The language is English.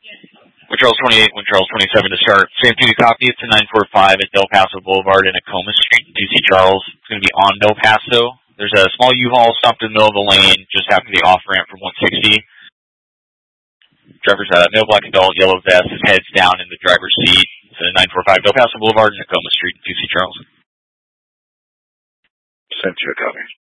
With Charles 28, with Charles 27 to start. Same duty copy. It's a 945 at Del Paso Boulevard and Acoma Street in DC Charles. It's going to be on Del Paso. There's a small U-Haul stopped in the middle of the lane, just after the off-ramp from 160. Driver's male black adult, yellow vest, his head's down in the driver's seat. It's a 945 Del Paso Boulevard and Acoma Street in DC Charles. Sent you a copy.